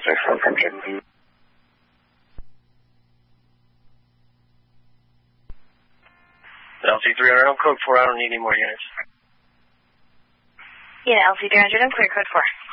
6 from Jim. LC300, I'm code 4. I don't need any more units. Yeah, LC300, I'm clear code 4.